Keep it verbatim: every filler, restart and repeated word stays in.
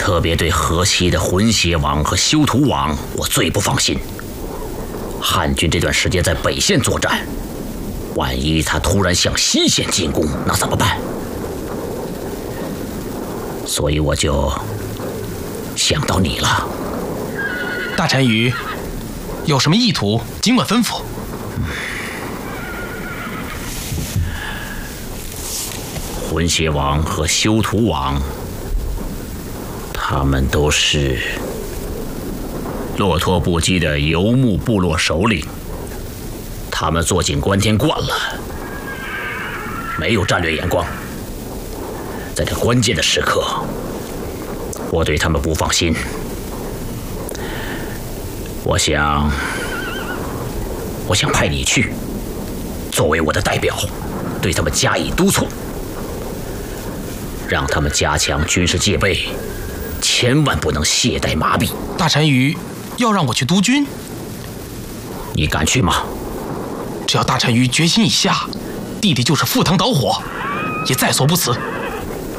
特别对河西的浑邪王和修图王，我最不放心。汉军这段时间在北线作战，万一他突然向西线进攻，那怎么办？所以我就想到你了。 大单于，有什么意图，尽管吩咐。 浑邪王和修图王，他们都是骆驼部姬的游牧部落首领，他们坐井观天惯了，没有战略眼光。在这关键的时刻，我对他们不放心。我想，我想派你去，作为我的代表，对他们加以督促，让他们加强军事戒备，千万不能懈怠麻痹。 大单于要让我去督军， 你敢去吗？ 只要大单于决心已下，弟弟就是赴汤蹈火，也在所不辞。